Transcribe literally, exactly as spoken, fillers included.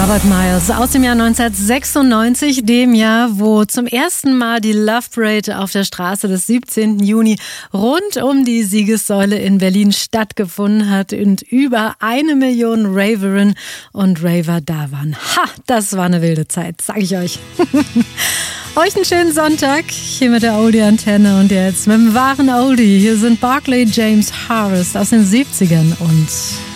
Robert Miles aus dem Jahr neunzehnhundertsechsundneunzig, dem Jahr, wo zum ersten Mal die Love Parade auf der Straße des siebzehnten Juni rund um die Siegessäule in Berlin stattgefunden hat und über eine Million Raverinnen und Raver da waren. Ha, das war eine wilde Zeit, sag ich euch. Euch einen schönen Sonntag hier mit der Oldie-Antenne und jetzt mit dem wahren Oldie. Hier sind Barclay James Harris aus den siebzigern und